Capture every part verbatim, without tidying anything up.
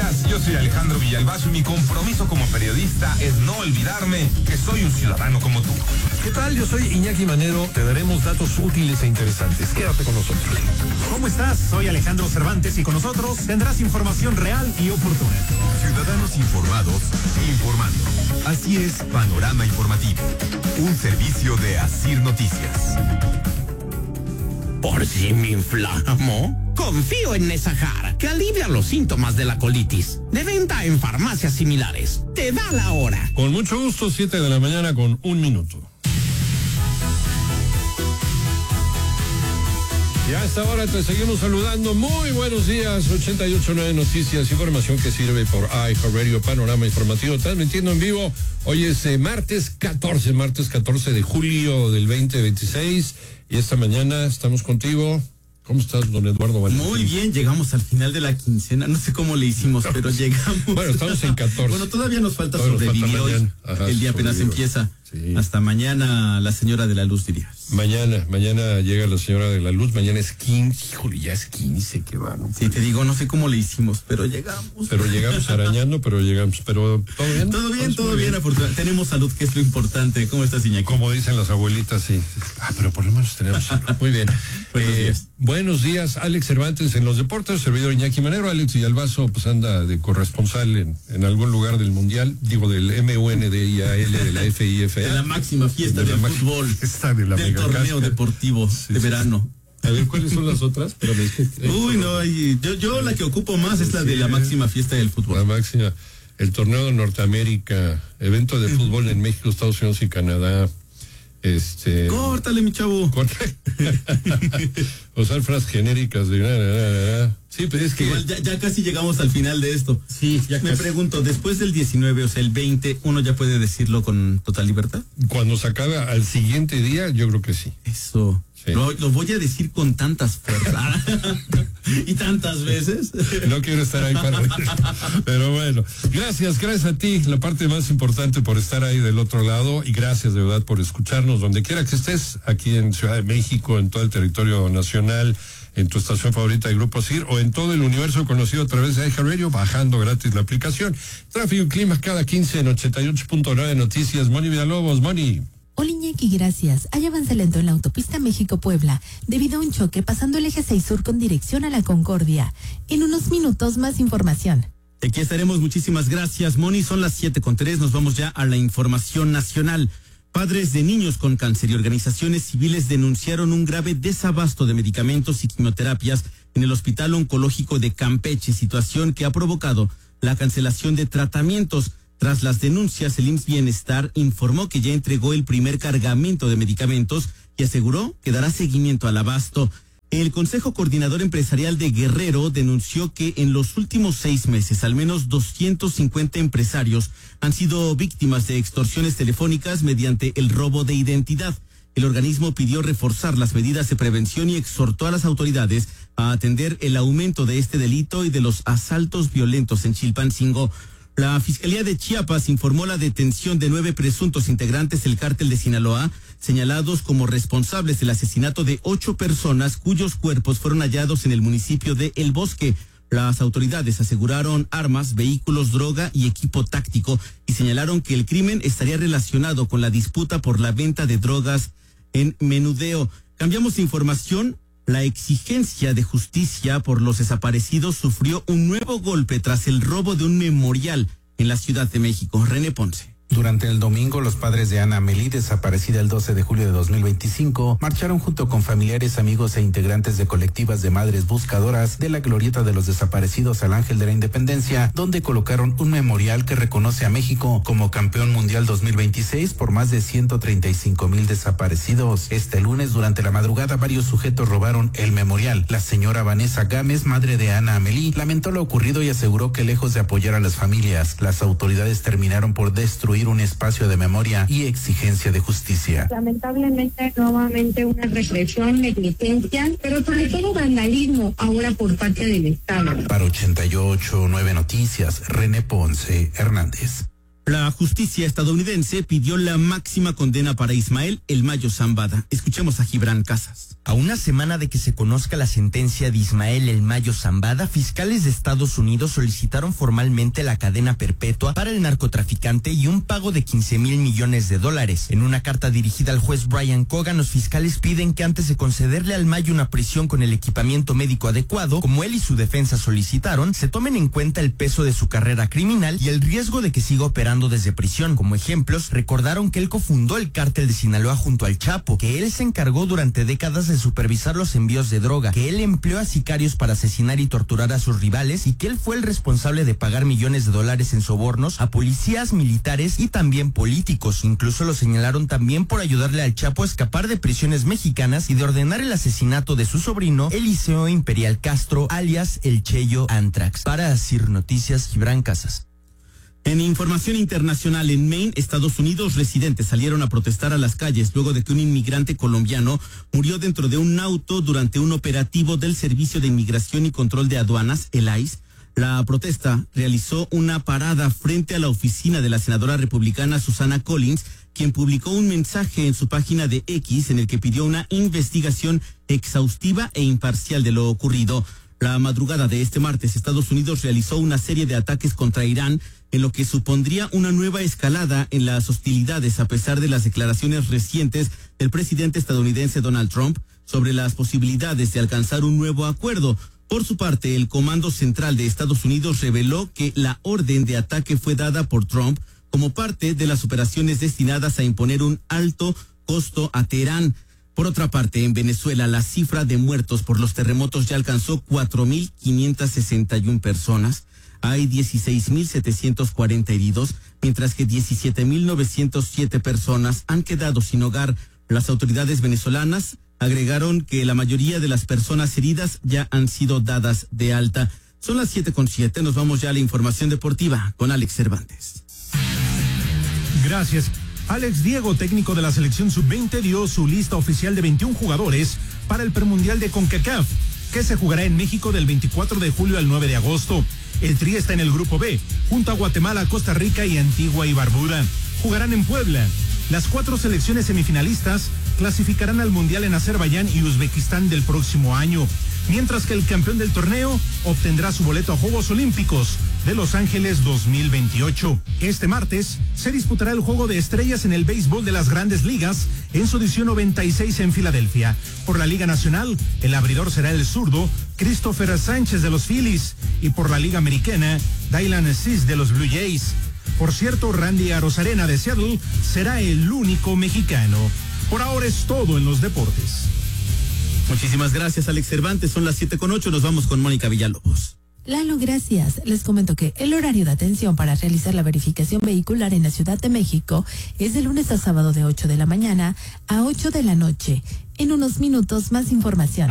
días, yo soy Alejandro Villalbazo y mi compromiso como periodista es no olvidarme que soy un ciudadano como tú. ¿Qué tal? Yo soy Iñaki Manero, te daremos datos útiles e interesantes. Quédate con nosotros. ¿Cómo estás? Soy Alejandro Cervantes y con nosotros tendrás información real y oportuna. Ciudadanos informados, informando. Así es, Panorama Informativo, un servicio de Asir Noticias. ¿Por si me inflamo? Confío en Nesahar, que alivia los síntomas de la colitis. De venta en farmacias similares. Te da la hora. Con mucho gusto, siete de la mañana con un minuto. Y a esta hora te seguimos saludando. Muy buenos días. ochenta y ocho punto nueve Noticias, información que sirve por iHeartRadio, Panorama Informativo, transmitiendo en vivo. Hoy es eh, martes catorce, martes catorce de julio del veinte veintiséis. Y esta mañana estamos contigo. ¿Cómo estás, don Eduardo Valentín? Muy bien, llegamos al final de la quincena. No sé cómo le hicimos, pero llegamos. Bueno, estamos en catorce. Bueno, todavía nos falta todavía sobrevivir nos falta hoy. Ajá, el día apenas sobrevivir. empieza. Sí. Hasta mañana, la señora de la luz, dirías. Mañana, mañana llega la señora de la luz. Mañana es quince. Híjole, ya es quince, qué va, ¿no? Sí, te digo, no sé cómo le hicimos, pero llegamos. Pero llegamos arañando, pero llegamos. Pero todo bien. Todo bien, todo bien, afortunadamente. Tenemos salud, que es lo importante. ¿Cómo estás, Iñaki? Como dicen las abuelitas, sí. Ah, pero por lo menos tenemos salud. Muy bien. Buenos eh, días. Buenos días, Alex Cervantes en los deportes, servidor Iñaki Manero. Alex Villalbazo pues anda de corresponsal en, en algún lugar del mundial, digo del M U N D I A L, de la F I F A. De la máxima fiesta de del la fútbol, fiesta de la del torneo megacasca. deportivo Sí, de sí, verano. A ver, ¿cuáles son las otras? Pero es que, Uy, no, hay- yo, yo la que ocupo más es la de la máxima fiesta del fútbol. La máxima, el torneo de Norteamérica, evento de fútbol en México, Estados Unidos y Canadá. Este. Córtale, mi chavo. Corta. Usar frases genéricas de. Sí, pues es que. Igual ya, ya casi llegamos al final de esto. Sí, ya Me casi. pregunto, después del diecinueve, o sea, el veinte, ¿uno ya puede decirlo con total libertad? Cuando se acabe al siguiente día, yo creo que sí. Eso. Sí. Lo, lo voy a decir con tantas fuerzas. Y tantas veces. No quiero estar ahí para. Pero bueno, gracias, gracias a ti, la parte más importante por estar ahí del otro lado y gracias de verdad por escucharnos donde quiera que estés, aquí en Ciudad de México, en todo el territorio nacional, en tu estación favorita de Grupo S I R o en todo el universo conocido a través de iHeartRadio, bajando gratis la aplicación. Tráfico y clima cada quince en ochenta y ocho punto nueve Noticias. Moni Villalobos, Moni. Hola Iñaki, gracias. Hay avance lento en la autopista México-Puebla debido a un choque pasando el eje seis Sur con dirección a la Concordia. En unos minutos más información. Aquí estaremos, muchísimas gracias, Moni. Son las siete con tres, nos vamos ya a la información nacional. Padres de niños con cáncer y organizaciones civiles denunciaron un grave desabasto de medicamentos y quimioterapias en el Hospital Oncológico de Campeche, situación que ha provocado la cancelación de tratamientos. Tras las denuncias, el I M S S Bienestar informó que ya entregó el primer cargamento de medicamentos y aseguró que dará seguimiento al abasto. El Consejo Coordinador Empresarial de Guerrero denunció que en los últimos seis meses al menos doscientos cincuenta empresarios han sido víctimas de extorsiones telefónicas mediante el robo de identidad. El organismo pidió reforzar las medidas de prevención y exhortó a las autoridades a atender el aumento de este delito y de los asaltos violentos en Chilpancingo. La Fiscalía de Chiapas informó la detención de nueve presuntos integrantes del cártel de Sinaloa, señalados como responsables del asesinato de ocho personas cuyos cuerpos fueron hallados en el municipio de El Bosque. Las autoridades aseguraron armas, vehículos, droga y equipo táctico y señalaron que el crimen estaría relacionado con la disputa por la venta de drogas en menudeo. Cambiamos de información. La exigencia de justicia por los desaparecidos sufrió un nuevo golpe tras el robo de un memorial en la Ciudad de México. René Ponce. Durante el domingo, los padres de Ana Amelí, desaparecida el doce de julio de dos mil veinticinco, marcharon junto con familiares, amigos e integrantes de colectivas de madres buscadoras de la glorieta de los desaparecidos al Ángel de la Independencia, donde colocaron un memorial que reconoce a México como campeón mundial dos mil veintiséis por más de ciento treinta y cinco mil desaparecidos. Este lunes, durante la madrugada, varios sujetos robaron el memorial. La señora Vanessa Gámez, madre de Ana Amelí, lamentó lo ocurrido y aseguró que lejos de apoyar a las familias, las autoridades terminaron por destruir un espacio de memoria y exigencia de justicia. Lamentablemente, nuevamente una represión, negligencia, pero sobre todo vandalismo ahora por parte del Estado. Para ochenta y ocho punto nueve Noticias, René Ponce Hernández. La justicia estadounidense pidió la máxima condena para Ismael El Mayo Zambada. Escuchemos a Gibran Casas. A una semana de que se conozca la sentencia de Ismael El Mayo Zambada, fiscales de Estados Unidos solicitaron formalmente la cadena perpetua para el narcotraficante y un pago de quince mil millones de dólares. En una carta dirigida al juez Brian Cogan, los fiscales piden que antes de concederle al Mayo una prisión con el equipamiento médico adecuado, como él y su defensa solicitaron, se tomen en cuenta el peso de su carrera criminal y el riesgo de que siga operando desde prisión. Como ejemplos, recordaron que él cofundó el cártel de Sinaloa junto al Chapo, que él se encargó durante décadas de supervisar los envíos de droga, que él empleó a sicarios para asesinar y torturar a sus rivales y que él fue el responsable de pagar millones de dólares en sobornos a policías, militares y también políticos. Incluso lo señalaron también por ayudarle al Chapo a escapar de prisiones mexicanas y de ordenar el asesinato de su sobrino Eliseo Imperial Castro, alias El Cheyo Antrax. Para Asir Noticias, Gibran Casas. En información internacional, en Maine, Estados Unidos, residentes salieron a protestar a las calles luego de que un inmigrante colombiano murió dentro de un auto durante un operativo del Servicio de Inmigración y Control de Aduanas, el I C E. La protesta realizó una parada frente a la oficina de la senadora republicana Susana Collins, quien publicó un mensaje en su página de X en el que pidió una investigación exhaustiva e imparcial de lo ocurrido. La madrugada de este martes, Estados Unidos realizó una serie de ataques contra Irán, en lo que supondría una nueva escalada en las hostilidades a pesar de las declaraciones recientes del presidente estadounidense Donald Trump sobre las posibilidades de alcanzar un nuevo acuerdo. Por su parte, el Comando Central de Estados Unidos reveló que la orden de ataque fue dada por Trump como parte de las operaciones destinadas a imponer un alto costo a Teherán. Por otra parte, en Venezuela, la cifra de muertos por los terremotos ya alcanzó cuatro mil quinientas sesenta y una personas. Hay dieciséis mil setecientos cuarenta heridos, mientras que diecisiete mil novecientos siete personas han quedado sin hogar. Las autoridades venezolanas agregaron que la mayoría de las personas heridas ya han sido dadas de alta. Son las siete con siete, nos vamos ya a la información deportiva con Alex Cervantes. Gracias. Alex Diego, técnico de la selección sub veinte, dio su lista oficial de veintiún jugadores para el premundial de CONCACAF, que se jugará en México del veinticuatro de julio al nueve de agosto. El Tri está en el grupo B, junto a Guatemala, Costa Rica y Antigua y Barbuda. Jugarán en Puebla. Las cuatro selecciones semifinalistas clasificarán al Mundial en Azerbaiyán y Uzbekistán del próximo año, mientras que el campeón del torneo obtendrá su boleto a Juegos Olímpicos de Los Ángeles dos mil veintiocho. Este martes se disputará el Juego de Estrellas en el béisbol de las Grandes Ligas en su edición noventa y seis en Filadelfia. Por la Liga Nacional, el abridor será el zurdo Christopher Sánchez de los Phillies, y por la Liga Americana, Dylan Cease de los Blue Jays. Por cierto, Randy Arozarena de Seattle será el único mexicano. Por ahora es todo en los deportes. Muchísimas gracias, Alex Cervantes. Son las siete con ocho, nos vamos con Mónica Villalobos. Lalo, gracias. Les comento que el horario de atención para realizar la verificación vehicular en la Ciudad de México es de lunes a sábado de ocho de la mañana a ocho de la noche. En unos minutos, más información.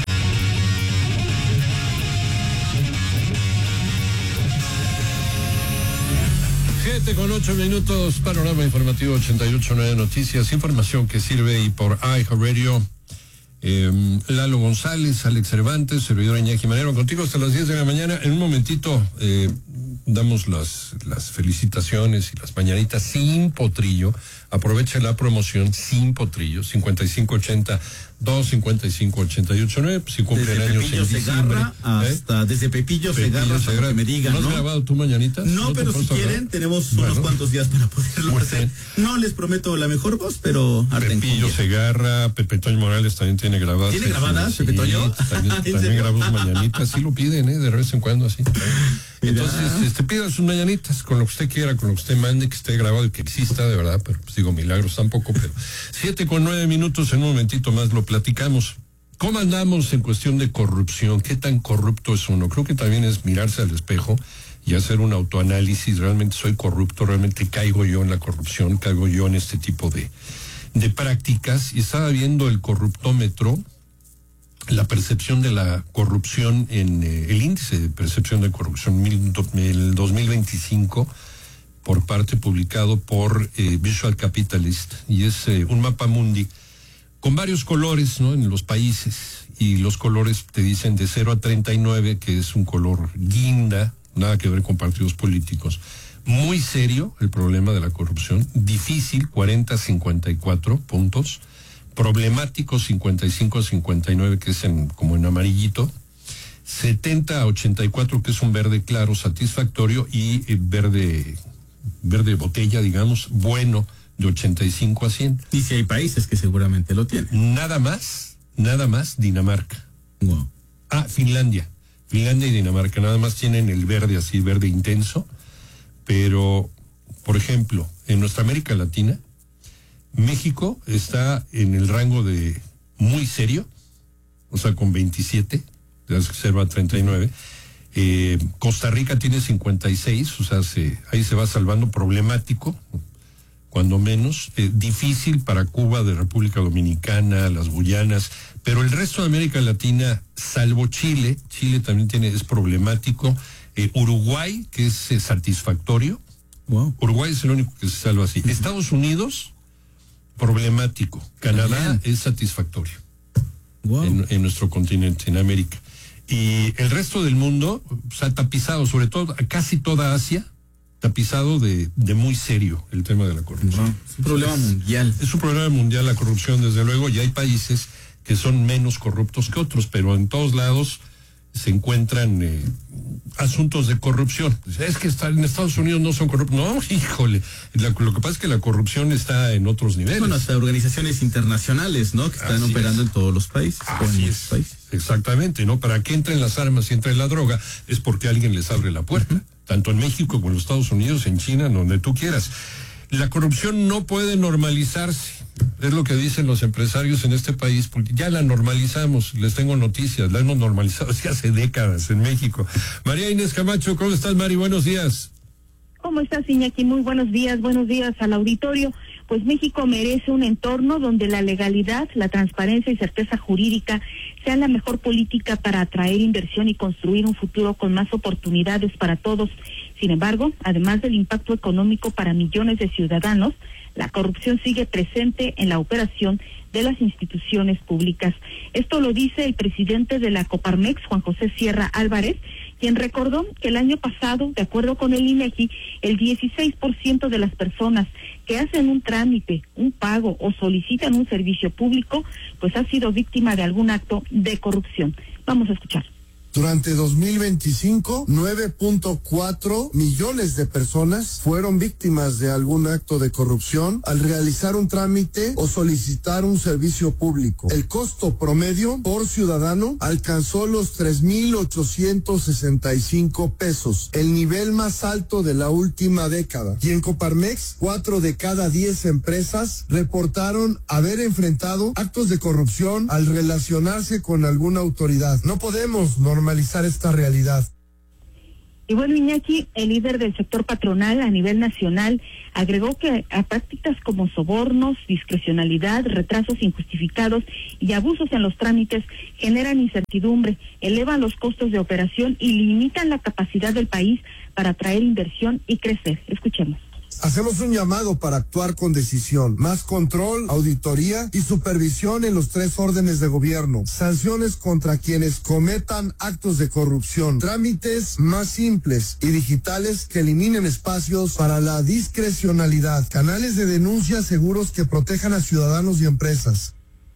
siete con ocho minutos, panorama informativo ochenta y ocho punto nueve Noticias, información que sirve y por iHeartRadio. Eh, Lalo González, Alex Cervantes, servidor Iñaki Manero, contigo hasta las diez de la mañana. En un momentito eh, damos las, las felicitaciones y las mañanitas sin potrillo. Aprovecha la promoción sin potrillo, cincuenta y cinco ochenta, dos cincuenta y cinco ochenta y ocho nueve, si cumplen años en diciembre. Hasta, ¿eh? Desde Pepillo, Pepillo Segarra hasta Segarra. que me digan, ¿No has ¿no? grabado tu mañanitas? No, ¿No pero si quieren, hablar? Tenemos bueno. unos cuantos días para poderlo bueno. hacer. No les prometo la mejor voz, pero... Pepillo Segarra, Pepe Toño Morales también tiene grabadas. ¿Tiene grabadas, sí, Pepe Toño? También, también grabó sus mañanitas, sí lo piden, ¿eh? De vez en cuando, así. Entonces, este, pida sus mañanitas con lo que usted quiera, con lo que usted mande, que esté grabado y que exista, de verdad, pero pues digo, milagros tampoco, pero siete con nueve minutos, en un momentito más lo platicamos. ¿Cómo andamos en cuestión de corrupción? ¿Qué tan corrupto es uno? Creo que también es mirarse al espejo y hacer un autoanálisis. ¿Realmente soy corrupto? ¿Realmente caigo yo en la corrupción? ¿Caigo yo en este tipo de, de prácticas? Y estaba viendo el corruptómetro, la percepción de la corrupción en eh, el índice de percepción de corrupción mil, do, el dos mil veinticinco por parte publicado por eh, Visual Capitalist, y es eh, un mapa mundi con varios colores, ¿no? En los países, y los colores te dicen de cero a treinta y nueve, que es un color guinda, nada que ver con partidos políticos. Muy serio el problema de la corrupción, difícil, cuarenta a cincuenta y cuatro puntos. problemático cincuenta y cinco a cincuenta y nueve, que es en, como en amarillito, setenta a ochenta y cuatro, que es un verde claro, satisfactorio, y eh, verde, verde botella, digamos, bueno, de ochenta y cinco a cien. Y si hay países que seguramente lo tienen. Nada más, nada más Dinamarca. Wow. Ah, Finlandia. Finlandia y Dinamarca nada más tienen el verde así, verde intenso, pero, por ejemplo, en nuestra América Latina, México está en el rango de muy serio, o sea, con veintisiete, de se va a treinta y nueve. Eh, Costa Rica tiene cincuenta y seis, o sea, se, ahí se va salvando, problemático, cuando menos, eh, difícil para Cuba, de República Dominicana, las Guyanas, pero el resto de América Latina, salvo Chile, Chile también tiene, es problemático, eh, Uruguay, que es eh, satisfactorio, wow. Uruguay es el único que se salva así. Uh-huh. Estados Unidos, problemático, Canadá uh-huh. es satisfactorio, wow. en, en nuestro continente, en América. Y el resto del mundo, o sea, tapizado, sobre todo, casi toda Asia, tapizado de, de muy serio el tema de la corrupción. No, es un problema es, mundial. Es un problema mundial la corrupción, desde luego, y hay países que son menos corruptos que otros, pero en todos lados se encuentran eh, asuntos de corrupción. Es que está, en Estados Unidos no son corruptos. No, híjole, la, lo que pasa es que la corrupción está en otros niveles. Bueno, hasta organizaciones internacionales, ¿no? Que están Así operando es. en todos los países. Así es. Países. Exactamente, ¿no? Para que entren las armas y entre la droga es porque alguien les abre la puerta. Uh-huh. Tanto en México como en los Estados Unidos, en China, donde tú quieras. La corrupción no puede normalizarse, es lo que dicen los empresarios en este país, porque ya la normalizamos, les tengo noticias, la hemos normalizado desde hace décadas en México. María Inés Camacho, ¿cómo estás, Mari? Buenos días. ¿Cómo estás, Iñaki? Muy buenos días, buenos días al auditorio. Pues México merece un entorno donde la legalidad, la transparencia y certeza jurídica sean la mejor política para atraer inversión y construir un futuro con más oportunidades para todos. Sin embargo, además del impacto económico para millones de ciudadanos, la corrupción sigue presente en la operación de las instituciones públicas. Esto lo dice el presidente de la Coparmex, Juan José Sierra Álvarez, quien recordó que el año pasado, de acuerdo con el INEGI, el dieciséis por ciento de las personas que hacen un trámite, un pago o solicitan un servicio público, pues ha sido víctima de algún acto de corrupción. Vamos a escuchar. Durante dos mil veinticinco, nueve punto cuatro millones de personas fueron víctimas de algún acto de corrupción al realizar un trámite o solicitar un servicio público. El costo promedio por ciudadano alcanzó los tres mil ochocientos sesenta y cinco pesos, el nivel más alto de la última década. Y en Coparmex, cuatro de cada diez empresas reportaron haber enfrentado actos de corrupción al relacionarse con alguna autoridad. No podemos normalizar normalizar esta realidad. Y bueno, Iñaki, el líder del sector patronal a nivel nacional, agregó que a prácticas como sobornos, discrecionalidad, retrasos injustificados y abusos en los trámites generan incertidumbre, elevan los costos de operación y limitan la capacidad del país para atraer inversión y crecer. Escuchemos. Hacemos un llamado para actuar con decisión, más control, auditoría y supervisión en los tres órdenes de gobierno, sanciones contra quienes cometan actos de corrupción, trámites más simples y digitales que eliminen espacios para la discrecionalidad, canales de denuncia seguros que protejan a ciudadanos y empresas.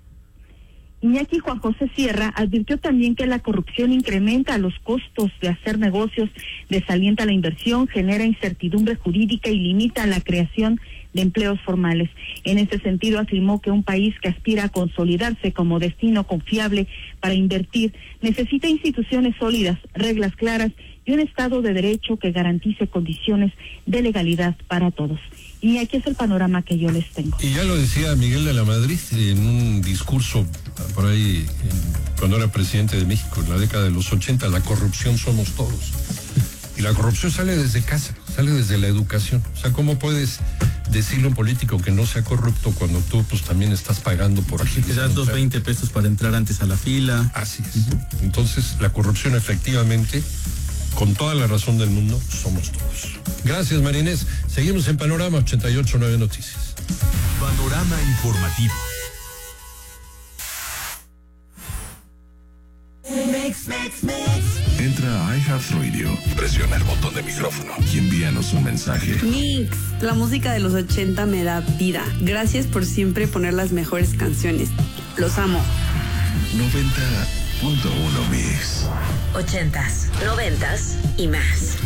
Iñaki, Juan José Sierra advirtió también que la corrupción incrementa los costos de hacer negocios, desalienta la inversión, genera incertidumbre jurídica y limita la creación de empleos formales. En ese sentido, afirmó que un país que aspira a consolidarse como destino confiable para invertir necesita instituciones sólidas, reglas claras y un Estado de Derecho que garantice condiciones de legalidad para todos. Y aquí es el panorama que yo les tengo. Y ya lo decía Miguel de la Madrid en un discurso por ahí, en, cuando era presidente de México, en la década de los ochenta, la corrupción somos todos. Y la corrupción sale desde casa, sale desde la educación. O sea, ¿cómo puedes decirle a un político que no sea corrupto cuando tú pues también estás pagando por aquí? Te das dos veinte pesos para entrar antes a la fila. Así es. Uh-huh. Entonces, la corrupción efectivamente, con toda la razón del mundo, somos todos. Gracias, Marinés. Seguimos en Panorama ochenta y ocho nueve Noticias. Panorama informativo. Entra a iHeartRadio presiona el botón de micrófono y envíanos un mensaje. Mix, la música de los ochenta me da vida. Gracias por siempre poner las mejores canciones. Los amo. noventa punto uno Mix. Ochentas, noventas y más.